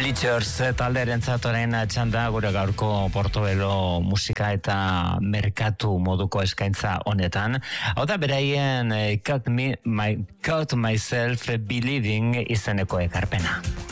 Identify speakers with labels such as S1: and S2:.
S1: Bleachers taldearentzat orain txanda gure gaurko Portobelo musika eta merkatu moduko eskaintza honetan. Hau da beraien Caught Myself Believing izeneko ekarpena.